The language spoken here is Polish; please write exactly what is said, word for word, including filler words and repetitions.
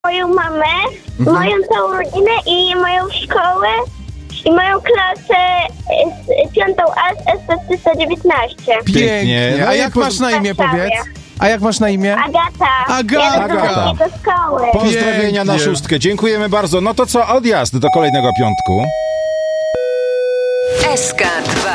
moją mamę, mhm. moją całą rodzinę i moją szkołę i moją klasę z piątą A z S T trzysta dziewiętnaście. Pięknie. No A i jak po- masz na imię, powiedz? A jak masz na imię? Agata. Agata. Jadę do Agata. do szkoły. Pozdrowienia na Pięknie. szóstkę. Dziękujemy bardzo. No to co, odjazd do kolejnego piątku. S K dwa.